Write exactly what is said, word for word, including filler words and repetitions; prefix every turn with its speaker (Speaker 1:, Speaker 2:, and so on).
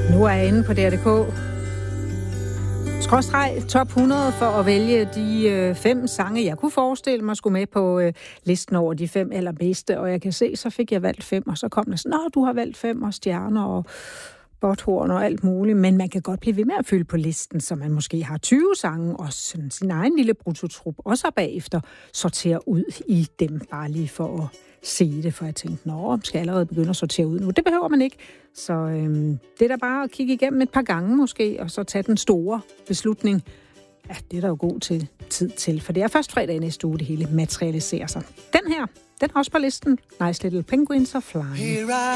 Speaker 1: Nu er jeg inde på D R punktum d k. Skråstreg top hundrede for at vælge de øh, fem sange, jeg kunne forestille mig skulle med på øh, listen over de fem allerbedste. Og jeg kan se, så fik jeg valgt fem, og så kom der sådan, nå, du har valgt fem, og stjerner og botthorn og alt muligt. Men man kan godt blive ved med at fylde på listen, så man måske har tyve sange, og sådan sin egen lille brutotrup, og så bagefter sortere ud i dem, bare lige for at se det, for jeg tænkte, nå, skal jeg allerede begynde at sortere ud nu? Det behøver man ikke. Så øhm, det er da bare at kigge igennem et par gange måske, og så tage den store beslutning. Ja, det er der jo god til, tid til, for det er først fredag næste uge, det hele materialiserer sig. Den her, den er også på listen. Nice Little Penguins og Flying. Here I